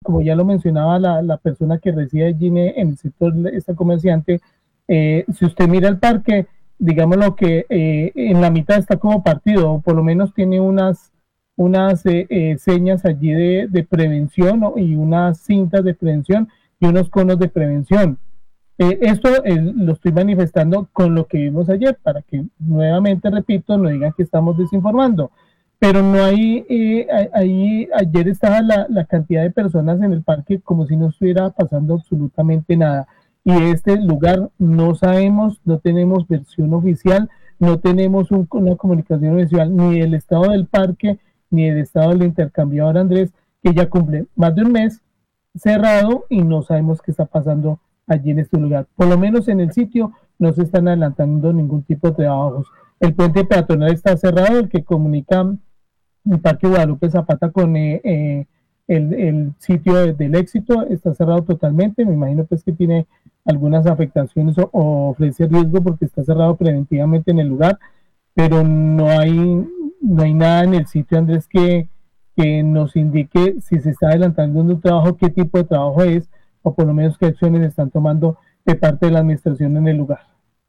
como ya lo mencionaba la persona que reside allí en el sector, esta comerciante, si usted mira el parque, digámoslo que en la mitad está como partido, o por lo menos tiene unas señas allí de prevención, ¿no? Y unas cintas de prevención y unos conos de prevención. Esto lo estoy manifestando con lo que vimos ayer, para que nuevamente, repito, no digan que estamos desinformando. Pero no hay, ahí ayer estaba la cantidad de personas en el parque como si no estuviera pasando absolutamente nada. Y este lugar no sabemos, no tenemos versión oficial, no tenemos una comunicación oficial ni del estado del parque, ni del estado del intercambiador Andrés, que ya cumple más de un mes cerrado y no sabemos qué está pasando allí en este lugar. Por lo menos en el sitio no se están adelantando ningún tipo de trabajos. El puente peatonal está cerrado, el que comunica el Parque Guadalupe Zapata con el sitio del Éxito está cerrado totalmente. Me imagino pues que tiene algunas afectaciones o ofrece riesgo porque está cerrado preventivamente en el lugar, pero no hay nada en el sitio, Andrés, que nos indique si se está adelantando un trabajo, qué tipo de trabajo es, o por lo menos qué acciones están tomando de parte de la administración en el lugar.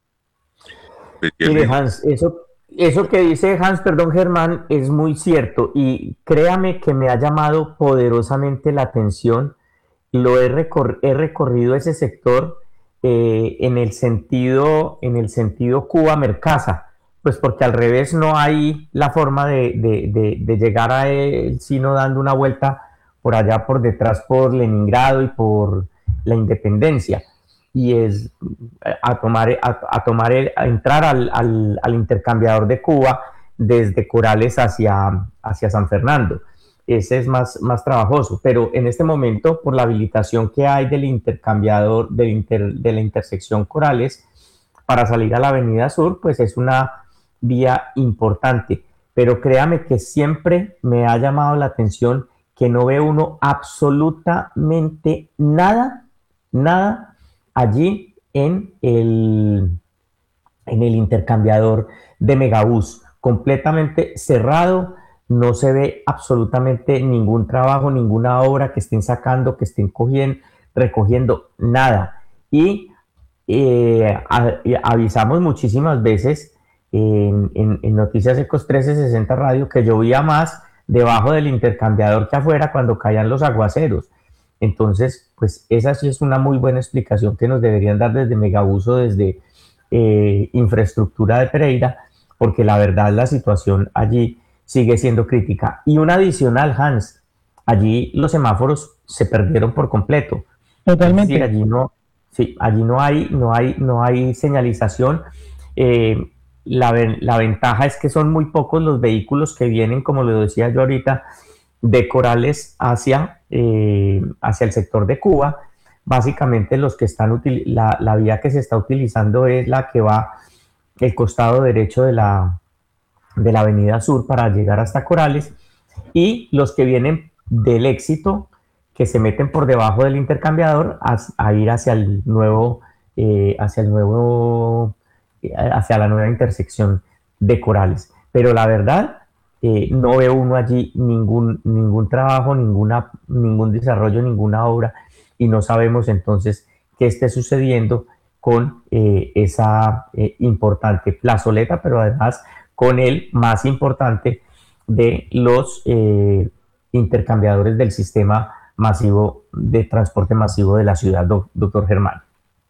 Mire, Hans, eso que dice Hans, perdón, Germán, es muy cierto y créame que me ha llamado poderosamente la atención. He recorrido ese sector en el sentido Cuba-Mercasa, pues porque al revés no hay la forma de llegar a él, sino dando una vuelta por allá por detrás, por Leningrado y por la Independencia. Y es a entrar al intercambiador de Cuba desde Corales hacia San Fernando. Ese es más trabajoso, pero en este momento, por la habilitación que hay del intercambiador, de la intersección Corales, para salir a la Avenida Sur, pues es una vía importante. Pero créame que siempre me ha llamado la atención que no ve uno absolutamente nada allí en el intercambiador de Megabús, completamente cerrado. No se ve absolutamente ningún trabajo, ninguna obra que estén sacando, que estén recogiendo, nada. Y avisamos muchísimas veces en Noticias Ecos 1360 Radio que llovía más debajo del intercambiador que afuera cuando caían los aguaceros. Entonces, pues esa sí es una muy buena explicación que nos deberían dar desde Megabús o desde Infraestructura de Pereira, porque la verdad la situación allí sigue siendo crítica. Y un adicional, Hans, allí los semáforos se perdieron por completo. Es decir, Totalmente. allí no hay señalización. Eh, la ventaja es que son muy pocos los vehículos que vienen, como lo decía yo ahorita, de Corales hacia el sector de Cuba. Básicamente la vía que se está utilizando es la que va el costado derecho de la Avenida Sur para llegar hasta Corales, y los que vienen del Éxito, que se meten por debajo del intercambiador a ir hacia la nueva intersección de Corales. Pero la verdad, no ve uno allí ningún trabajo, ningún desarrollo, ninguna obra, y no sabemos entonces qué esté sucediendo con esa importante plazoleta, pero además con el más importante de los intercambiadores del sistema masivo de transporte masivo de la ciudad, doctor Germán.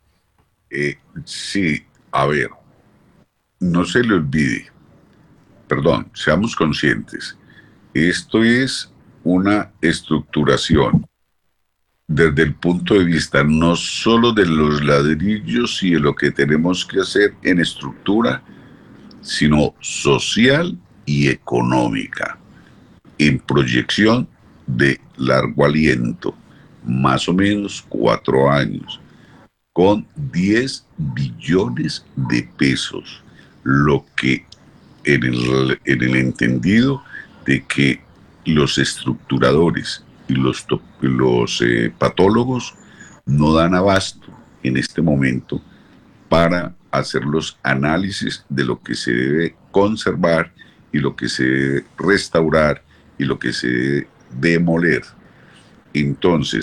Sí, a ver, no se le olvide, perdón, seamos conscientes, esto es una estructuración desde el punto de vista no solo de los ladrillos y de lo que tenemos que hacer en estructura, sino social y económica, en proyección de largo aliento, más o menos 4 años, con 10 billones de pesos, lo que en el entendido de que los estructuradores y los patólogos no dan abasto en este momento para hacer los análisis de lo que se debe conservar y lo que se debe restaurar y lo que se debe demoler. Entonces,